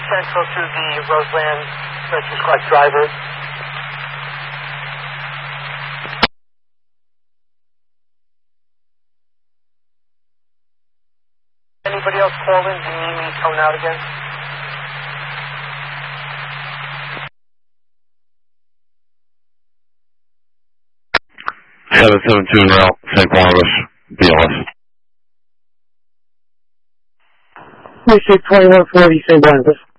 central to the Roseland Rescue Squad driver. 7 do you need me tone out again? Route, St. Barnabas, BLS. District 2140, St. Barnabas.